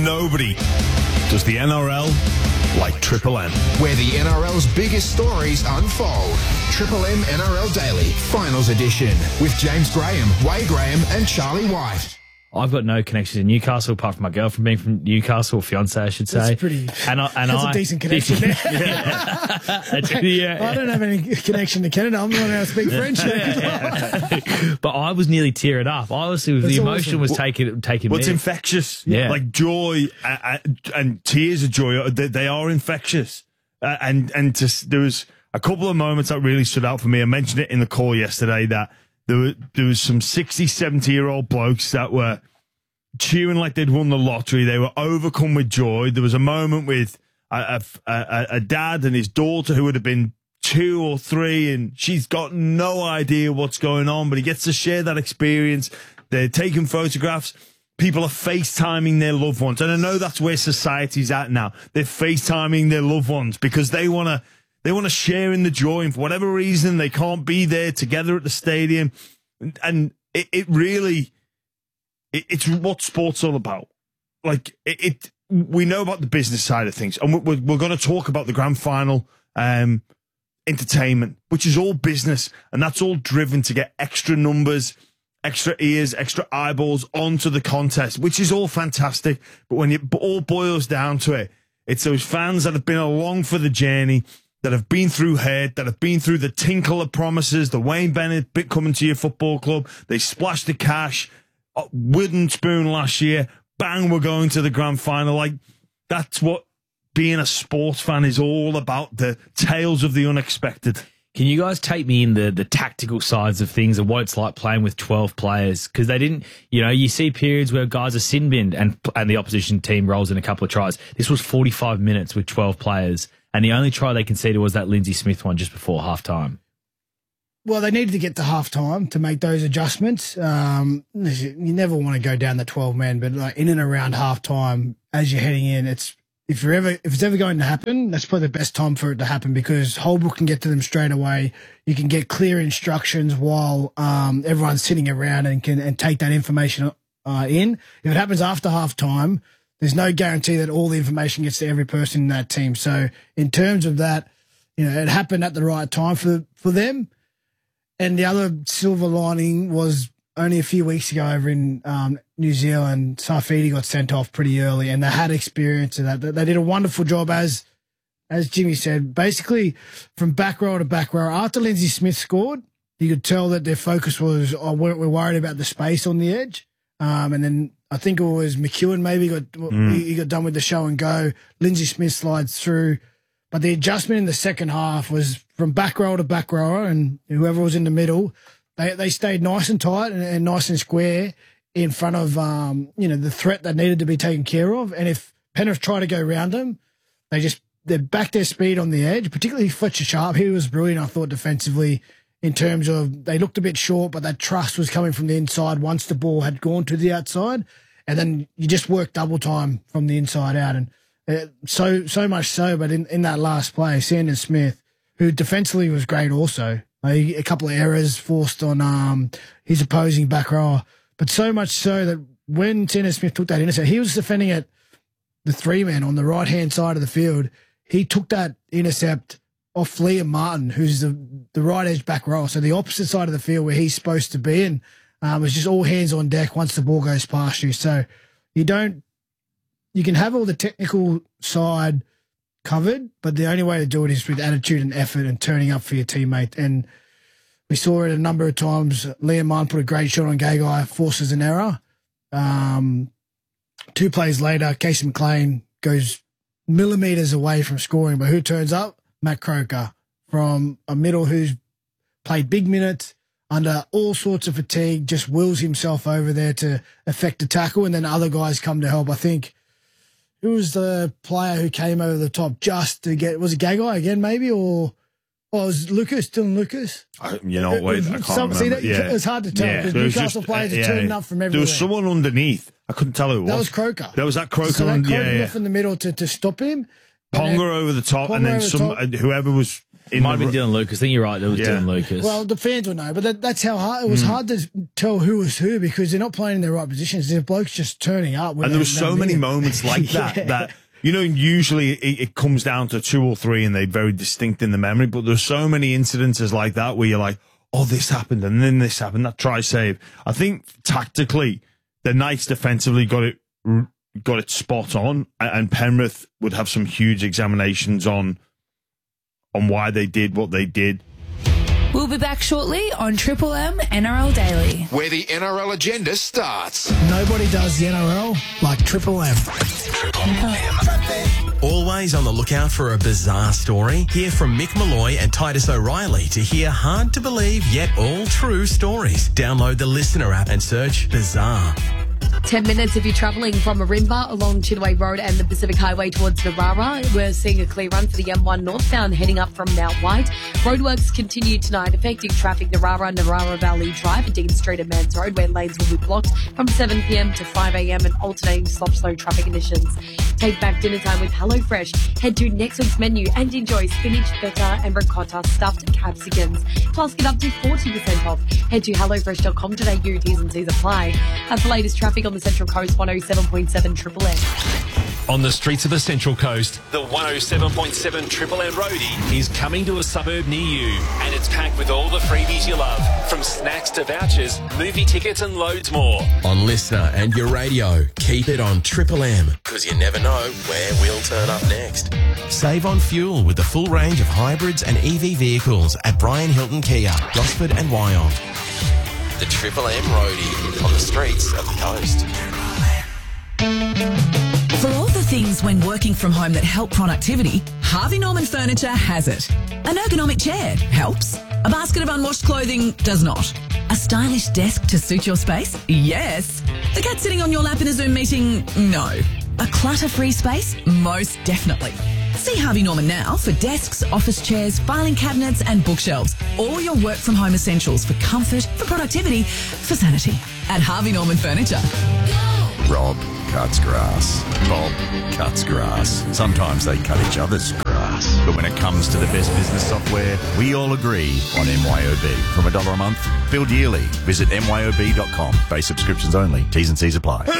nobody does the NRL like Triple M. Where the NRL's biggest stories unfold. Triple M NRL Daily, Finals Edition, with James Graham, Wade Graham and Charlie White. I've got no connection to Newcastle apart from my girlfriend being from Newcastle, or fiance, I should say. That's pretty. That's a decent connection there. I don't have any connection to Canada. I'm the one who speak French. But I was nearly tearing up. The emotion was taking me. It's infectious. Yeah. Like joy and tears of joy, they are infectious. There was a couple of moments that really stood out for me. I mentioned it in the call yesterday that there was some 60, 70-year-old blokes that were cheering like they'd won the lottery. They were overcome with joy. There was a moment with a dad and his daughter who would have been 2 or 3, and she's got no idea what's going on, but he gets to share that experience. They're taking photographs. People are FaceTiming their loved ones. And I know that's where society's at now. They're FaceTiming their loved ones because they want to share in the joy, and for whatever reason, they can't be there together at the stadium. And it's what sport's all about. Like, we know about the business side of things, and we're going to talk about the grand final entertainment, which is all business, and that's all driven to get extra numbers, extra ears, extra eyeballs onto the contest, which is all fantastic. But when it all boils down to it, it's those fans that have been along for the journey, that have been through hurt, that have been through the tinkle of promises, the Wayne Bennett bit coming to your football club. They splashed the cash, wooden spoon last year, bang, we're going to the grand final. Like, that's what being a sports fan is all about, the tales of the unexpected. Can you guys take me in the tactical sides of things and what it's like playing with 12 players? Because they didn't, you see periods where guys are sin-binned and the opposition team rolls in a couple of tries. This was 45 minutes with 12 players, and the only try they conceded was that Lindsay Smith one just before halftime. Well, they needed to get to halftime to make those adjustments. You never want to go down the 12 men, but like in and around halftime, as you're heading in, if it's ever going to happen, that's probably the best time for it to happen, because Holbrook can get to them straight away. You can get clear instructions while everyone's sitting around and take that information in. If it happens after halftime, there's no guarantee that all the information gets to every person in that team. So in terms of that, it happened at the right time for them. And the other silver lining was only a few weeks ago over in New Zealand, Saifidi got sent off pretty early, and they had experience of that. They did a wonderful job, as Jimmy said, basically from back row to back row. After Lindsay Smith scored, you could tell that their focus was, we're worried about the space on the edge. And then I think it was McEwen maybe he got done with the show and go. Lindsay Smith slides through. But the adjustment in the second half was from back row to back row, and whoever was in the middle, they stayed nice and tight and nice and square in front of the threat that needed to be taken care of. And if Penrith tried to go around them, they backed their speed on the edge, particularly Fletcher Sharp. He was brilliant, I thought, defensively, in terms of they looked a bit short, but that trust was coming from the inside once the ball had gone to the outside. And then you just work double time from the inside out. And so much so, but in that last play, Sandon Smith, who defensively was great also, a couple of errors forced on his opposing back row, but so much so that when Sandon Smith took that intercept, he was defending at the 3-man on the right-hand side of the field. He took that intercept off Liam Martin, who's the right edge back row, so the opposite side of the field where he's supposed to be, and it's just all hands on deck once the ball goes past you. So you can have all the technical side covered, but the only way to do it is with attitude and effort and turning up for your teammate. And we saw it a number of times. Liam Martin put a great shot on Gagai, forces an error. 2 plays later, Casey McLean goes millimetres away from scoring, but who turns up? Matt Croker, from a middle who's played big minutes under all sorts of fatigue, just wills himself over there to effect a tackle, and then other guys come to help. I think, who was the player who came over the top just to get, was it Gagai again maybe, or was Lucas, Dylan Lucas? I can't remember. See, it's hard to tell because Newcastle players are turning up from everywhere. There was someone underneath. I couldn't tell who it was. That was Croker. That was Croker. So that Croker off in the middle to stop him. Ponga over the top, and then whoever was It might have been Dylan Lucas. I think you're right. It was Yeah. Dylan Lucas. Well, the fans will know, but that's how hard it was. Hard to tell who was who because they're not playing in their right positions. There's blokes just turning up. And there were so many moments like that that usually it comes down to 2 or 3 and they're very distinct in the memory. But there's so many incidences like that where you're like, oh, this happened and then this happened. That try save. I think tactically, the Knights defensively got it spot on, and Penrith would have some huge examinations on why they did what they did. We'll be back shortly on Triple M NRL Daily. Where the NRL agenda starts. Nobody does the NRL like Triple M. Always on the lookout for a bizarre story? Hear from Mick Malloy and Titus O'Reilly to hear hard to believe yet all true stories. Download the Listener app and search Bizarre. 10 minutes if you're travelling from Marimba along Chidaway Road and the Pacific Highway towards Narara. We're seeing a clear run for the M1 northbound heading up from Mount White. Roadworks continue tonight affecting traffic Narara Valley Drive, Dean Street and Mans Road where lanes will be blocked from 7 p.m. to 5 a.m. and alternating slow traffic conditions. Take back dinner time with HelloFresh. Head to next week's menu and enjoy spinach, feta and ricotta stuffed capsicums. Plus get up to 40% off. Head to hellofresh.com.au. T's and C's apply. That's the latest traffic on the Central Coast, 107.7 Triple M. On the streets of the Central Coast, the 107.7 Triple M Roadie is coming to a suburb near you, and it's packed with all the freebies you love, from snacks to vouchers, movie tickets and loads more. On Listener and your radio, keep it on Triple M, because you never know where we'll turn up next. Save on fuel with the full range of hybrids and EV vehicles at Brian Hilton Kia, Gosford and Wyong. The Triple M Roadie on the streets of the coast. For all the things when working from home that help productivity, Harvey Norman Furniture has it. An ergonomic chair helps. A basket of unwashed clothing does not. A stylish desk to suit your space? Yes. The cat sitting on your lap in a Zoom meeting? No. A clutter-free space? Most definitely. See Harvey Norman now for desks, office chairs, filing cabinets and bookshelves. All your work from home essentials for comfort, for productivity, for sanity. At Harvey Norman Furniture. Rob cuts grass. Bob cuts grass. Sometimes they cut each other's grass. But when it comes to the best business software, we all agree on MYOB. From $1 a month, billed yearly. Visit myob.com. Base subscriptions only. T's and C's apply.